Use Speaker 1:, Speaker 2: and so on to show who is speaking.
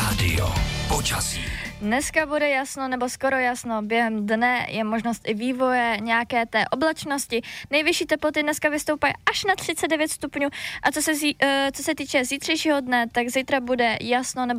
Speaker 1: Radio počasí.
Speaker 2: Dneska bude jasno nebo skoro jasno, během dne je možnost i vývoje nějaké té oblačnosti. Nejvyšší teploty dneska vystoupají až na 39 stupňů a co se týče zítřejšího dne, tak zítra bude jasno nebo